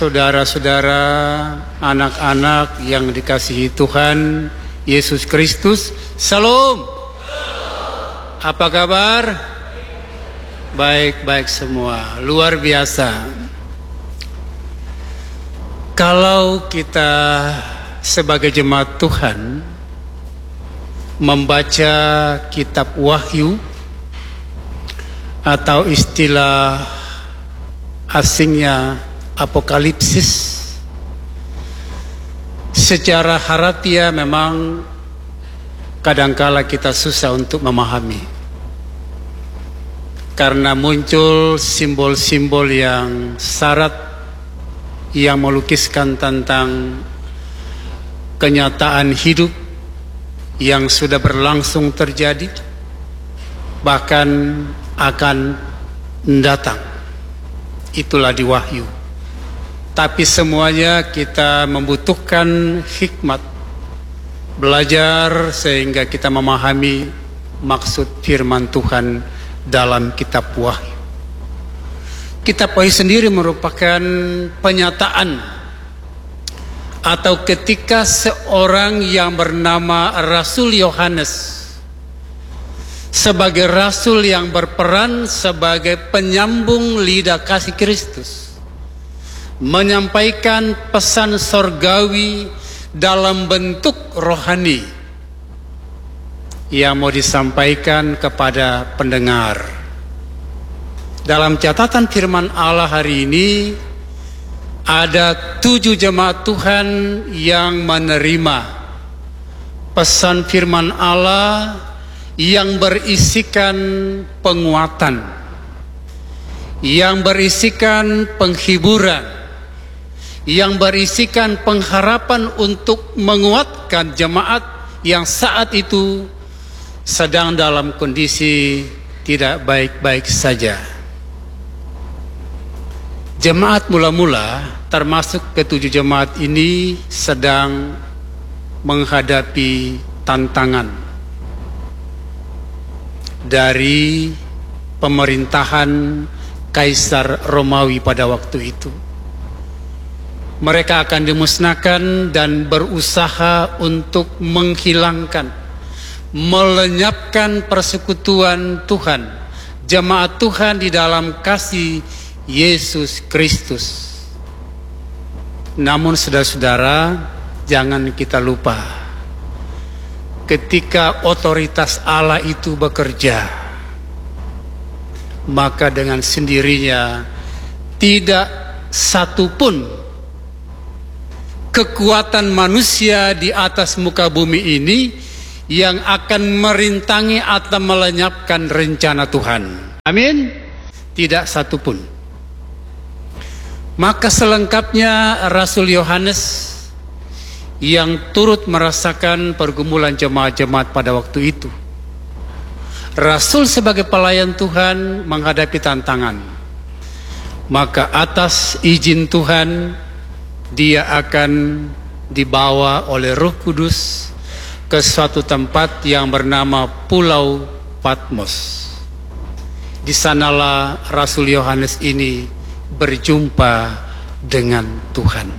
Saudara-saudara, anak-anak yang dikasihi Tuhan Yesus Kristus, Salam. Apa kabar? Baik-baik semua, luar biasa. Kalau kita sebagai jemaat Tuhan membaca kitab Wahyu atau istilah asingnya Apokalipsis, secara harafiah memang kadangkala kita susah untuk memahami karena muncul simbol-simbol yang syarat yang melukiskan tentang kenyataan hidup yang sudah berlangsung terjadi bahkan akan datang. Itulah di Wahyu. Tapi semuanya kita membutuhkan hikmat, belajar sehingga kita memahami maksud firman Tuhan dalam kitab Wahyu. Kitab Wahyu sendiri merupakan penyataan atau ketika seorang yang bernama Rasul Yohanes sebagai rasul yang berperan sebagai penyambung lidah kasih Kristus menyampaikan pesan sorgawi dalam bentuk rohani yang mau disampaikan kepada pendengar. Dalam catatan firman Allah hari ini ada 7 jemaat Tuhan yang menerima pesan firman Allah yang berisikan penguatan, yang berisikan penghiburan, yang berisikan pengharapan untuk menguatkan jemaat yang saat itu sedang dalam kondisi tidak baik-baik saja. Jemaat mula-mula termasuk ke-7 jemaat ini sedang menghadapi tantangan dari pemerintahan Kaisar Romawi pada waktu itu. Mereka akan dimusnahkan dan berusaha untuk menghilangkan, melenyapkan persekutuan Tuhan, jemaat Tuhan di dalam kasih Yesus Kristus. Namun saudara-saudara, jangan kita lupa, ketika otoritas Allah itu bekerja, maka dengan sendirinya tidak satupun kekuatan manusia di atas muka bumi ini yang akan merintangi atau melenyapkan rencana Tuhan. Amin. Tidak satupun. Maka selengkapnya Rasul Yohanes yang turut merasakan pergumulan jemaat-jemaat pada waktu itu. Rasul sebagai pelayan Tuhan menghadapi tantangan. Maka atas izin Tuhan, dia akan dibawa oleh Roh Kudus ke suatu tempat yang bernama Pulau Patmos. Di sanalah Rasul Yohanes ini berjumpa dengan Tuhan.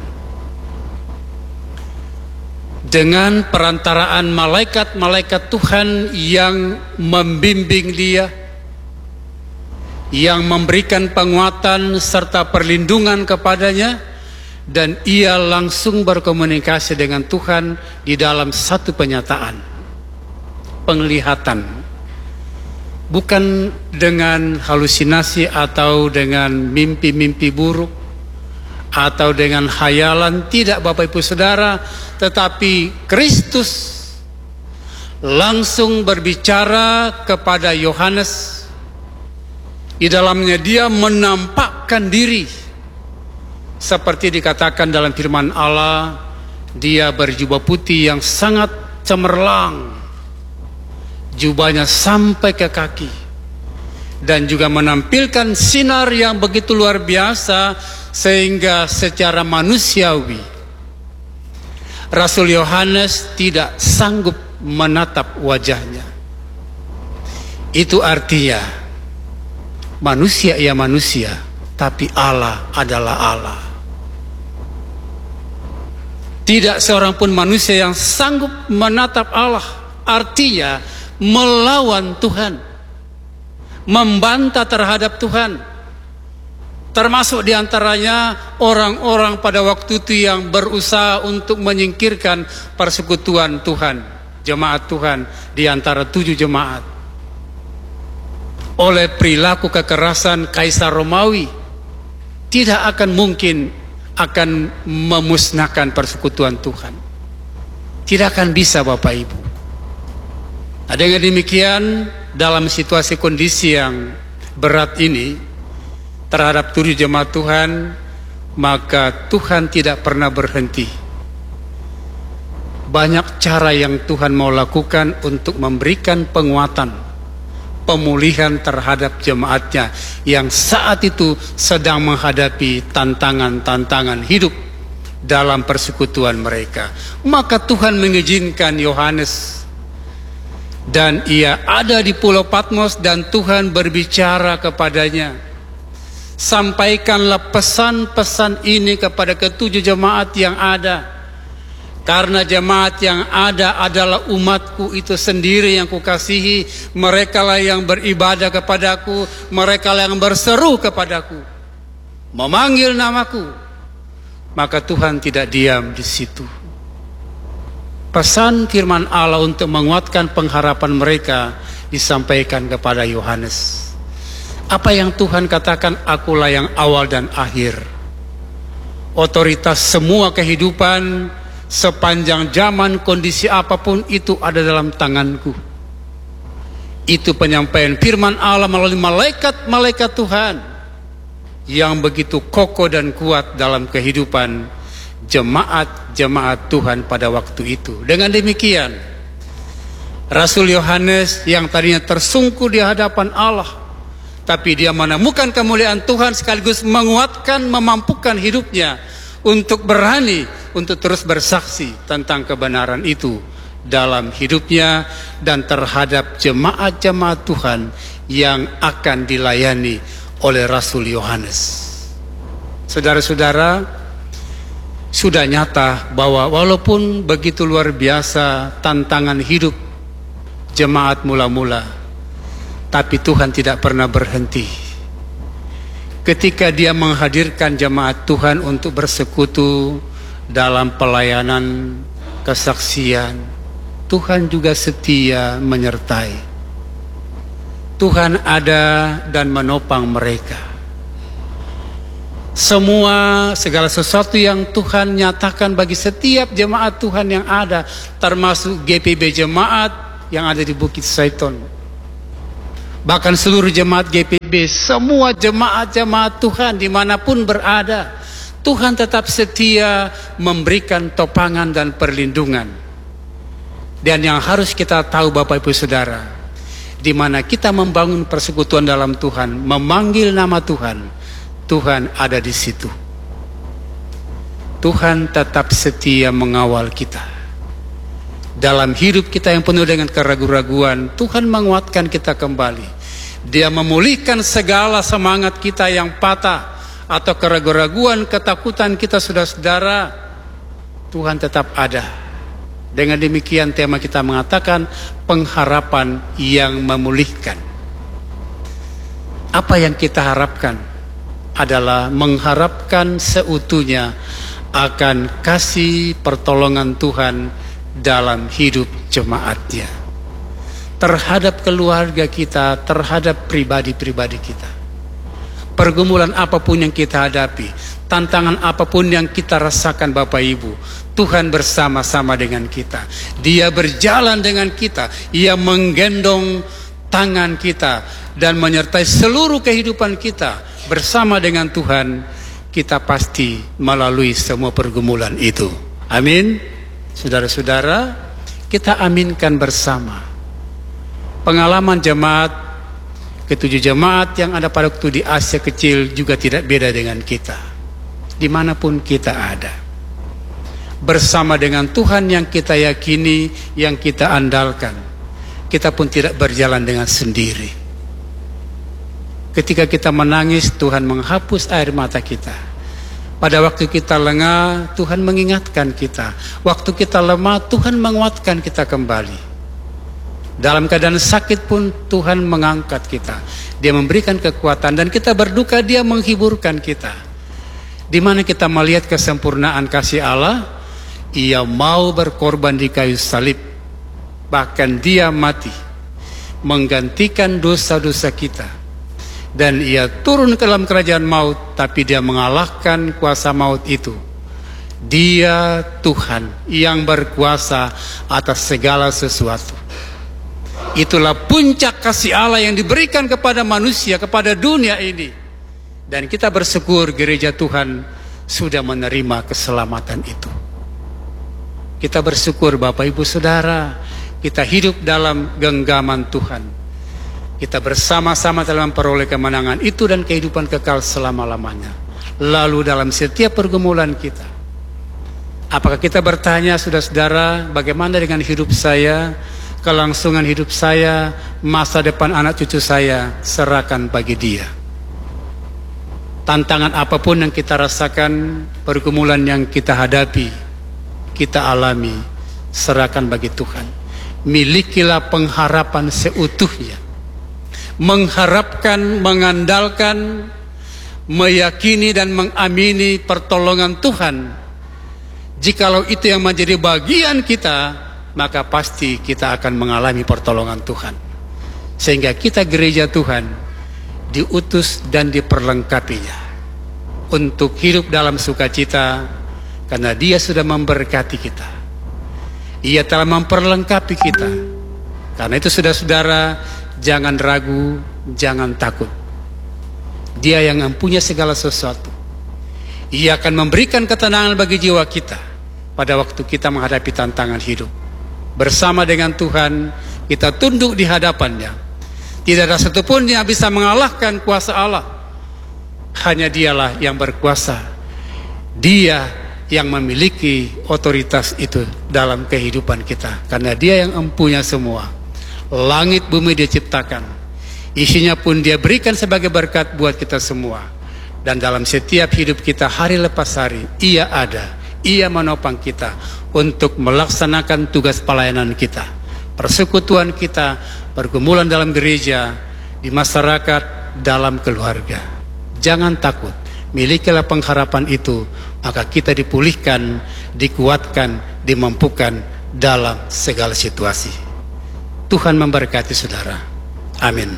Dengan perantaraan malaikat-malaikat Tuhan yang membimbing dia, yang memberikan penguatan serta perlindungan kepadanya, dan ia langsung berkomunikasi dengan Tuhan di dalam satu penyataan, penglihatan, bukan dengan halusinasi atau dengan mimpi-mimpi buruk atau dengan khayalan, tidak Bapak Ibu Saudara, tetapi Kristus langsung berbicara kepada Yohanes. Di dalamnya dia menampakkan diri seperti dikatakan dalam firman Allah, dia berjubah putih yang sangat cemerlang, jubahnya sampai ke kaki, dan juga menampilkan sinar yang begitu luar biasa sehingga secara manusiawi Rasul Yohanes tidak sanggup menatap wajahnya. Itu artinya manusia ia manusia, tapi Allah adalah Allah. Tidak seorang pun manusia yang sanggup menatap Allah, artinya melawan Tuhan, membantah terhadap Tuhan. Termasuk diantaranya orang-orang pada waktu itu yang berusaha untuk menyingkirkan persekutuan Tuhan, jemaat Tuhan di antara 7 jemaat. Oleh perilaku kekerasan Kaisar Romawi, tidak akan mungkin akan memusnahkan persekutuan Tuhan. Tidak akan bisa, Bapak Ibu. Nah, dengan demikian, dalam situasi kondisi yang berat ini terhadap 7 jemaat Tuhan, maka Tuhan tidak pernah berhenti. Banyak cara yang Tuhan mau lakukan untuk memberikan penguatan, pemulihan terhadap jemaatnya yang saat itu sedang menghadapi tantangan-tantangan hidup dalam persekutuan mereka. Maka Tuhan mengizinkan Yohanes, dan ia ada di Pulau Patmos, dan Tuhan berbicara kepadanya, sampaikanlah pesan-pesan ini kepada ke-7 jemaat yang ada, karena jemaat yang ada adalah umatku itu sendiri yang kukasihi. Mereka lah yang beribadah kepadaku, mereka lah yang berseru kepadaku, memanggil namaku. Maka Tuhan tidak diam di situ. Pesan firman Allah untuk menguatkan pengharapan mereka disampaikan kepada Yohanes. Apa yang Tuhan katakan? Akulah yang awal dan akhir. Otoritas semua kehidupan sepanjang zaman, kondisi apapun itu ada dalam tanganku. Itu penyampaian firman Allah melalui malaikat-malaikat Tuhan yang begitu kokoh dan kuat dalam kehidupan jemaat-jemaat Tuhan pada waktu itu. Dengan demikian, Rasul Yohanes yang tadinya tersungkur di hadapan Allah, tapi dia menemukan kemuliaan Tuhan, sekaligus menguatkan, memampukan hidupnya untuk berani untuk terus bersaksi tentang kebenaran itu dalam hidupnya dan terhadap jemaat-jemaat Tuhan yang akan dilayani oleh Rasul Yohanes. Saudara-saudara, sudah nyata bahwa walaupun begitu luar biasa tantangan hidup jemaat mula-mula, tapi Tuhan tidak pernah berhenti. Ketika dia menghadirkan jemaat Tuhan untuk bersekutu dalam pelayanan kesaksian, Tuhan juga setia menyertai. Tuhan ada dan menopang mereka. Segala sesuatu yang Tuhan nyatakan bagi setiap jemaat Tuhan yang ada, termasuk GPB jemaat yang ada di Bukit Saiton, bahkan seluruh jemaat GPB, semua jemaat-jemaat Tuhan dimanapun berada, Tuhan tetap setia memberikan topangan dan perlindungan. Dan yang harus kita tahu, Bapak Ibu Saudara, di mana kita membangun persekutuan dalam Tuhan, memanggil nama Tuhan, Tuhan ada di situ. Tuhan tetap setia mengawal kita. Dalam hidup kita yang penuh dengan keraguan-raguan, Tuhan menguatkan kita kembali. Dia memulihkan segala semangat kita yang patah atau keraguan-raguan, ketakutan kita, saudara-saudara. Tuhan tetap ada. Dengan demikian tema kita mengatakan pengharapan yang memulihkan. Apa yang kita harapkan adalah mengharapkan seutuhnya akan kasih pertolongan Tuhan dalam hidup jemaatnya, terhadap keluarga kita, terhadap pribadi-pribadi kita. Pergumulan apapun yang kita hadapi, tantangan apapun yang kita rasakan, Bapak Ibu, Tuhan bersama-sama dengan kita. Dia berjalan dengan kita, Ia menggendong tangan kita dan menyertai seluruh kehidupan kita. Bersama dengan Tuhan, kita pasti melalui semua pergumulan itu. Amin. Saudara-saudara, kita aminkan bersama. Pengalaman jemaat, ke-7 jemaat yang ada pada waktu di Asia Kecil juga tidak beda dengan kita. Dimanapun kita ada, bersama dengan Tuhan yang kita yakini, yang kita andalkan, kita pun tidak berjalan dengan sendiri. Ketika kita menangis, Tuhan menghapus air mata kita. Pada waktu kita lengah, Tuhan mengingatkan kita. Waktu kita lemah, Tuhan menguatkan kita kembali. Dalam keadaan sakit pun Tuhan mengangkat kita. Dia memberikan kekuatan, dan kita berduka, Dia menghiburkan kita. Di mana kita melihat kesempurnaan kasih Allah, Ia mau berkorban di kayu salib. Bahkan Dia mati, menggantikan dosa-dosa kita. Dan Ia turun ke dalam kerajaan maut, tapi Dia mengalahkan kuasa maut itu. Dia Tuhan yang berkuasa atas segala sesuatu. Itulah puncak kasih Allah yang diberikan kepada manusia, kepada dunia ini. Dan kita bersyukur gereja Tuhan sudah menerima keselamatan itu. Kita bersyukur Bapak Ibu Saudara, kita hidup dalam genggaman Tuhan. Kita bersama-sama dalam memperoleh kemenangan itu dan kehidupan kekal selama-lamanya. Lalu dalam setiap pergumulan kita, apakah kita bertanya, saudara-saudara, bagaimana dengan hidup saya, kelangsungan hidup saya, masa depan anak cucu saya, serahkan bagi Dia. Tantangan apapun yang kita rasakan, pergumulan yang kita hadapi, kita alami, serahkan bagi Tuhan. Milikilah pengharapan seutuhnya. Mengharapkan, mengandalkan, meyakini dan mengamini pertolongan Tuhan. Jikalau itu yang menjadi bagian kita, maka pasti kita akan mengalami pertolongan Tuhan. Sehingga kita gereja Tuhan diutus dan diperlengkapinya untuk hidup dalam sukacita, karena Dia sudah memberkati kita. Ia telah memperlengkapi kita. Karena itu saudara-saudara, jangan ragu, jangan takut. Dia yang mempunyai segala sesuatu. Ia akan memberikan ketenangan bagi jiwa kita pada waktu kita menghadapi tantangan hidup. Bersama dengan Tuhan, kita tunduk di hadapannya. Tidak ada satupun yang bisa mengalahkan kuasa Allah. Hanya Dialah yang berkuasa. Dia yang memiliki otoritas itu dalam kehidupan kita. Karena Dia yang mempunyai semua. Langit bumi Dia ciptakan, isinya pun Dia berikan sebagai berkat buat kita semua. Dan dalam setiap hidup kita hari lepas hari, Ia ada, Ia menopang kita untuk melaksanakan tugas pelayanan kita, persekutuan kita, pergumulan dalam gereja, di masyarakat, dalam keluarga. Jangan takut, milikilah pengharapan itu, maka kita dipulihkan, dikuatkan, dimampukan dalam segala situasi. Tuhan memberkati saudara. Amin.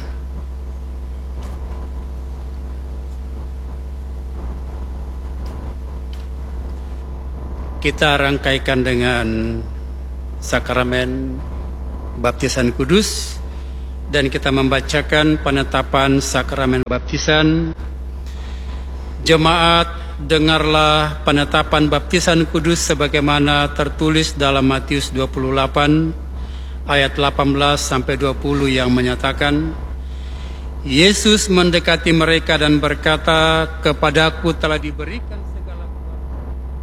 Kita rangkaikan dengan sakramen baptisan kudus, dan kita membacakan penetapan sakramen baptisan. Jemaat, dengarlah penetapan baptisan kudus sebagaimana tertulis dalam Matius 28 ayat 18 sampai 20 yang menyatakan, Yesus mendekati mereka dan berkata, "Kepadaku telah diberikan